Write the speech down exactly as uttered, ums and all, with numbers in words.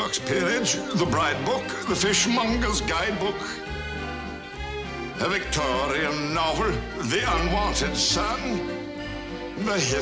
Orthodox peerage, the bride book, the fishmonger's guidebook, a Victorian novel, The Unwanted Son, the history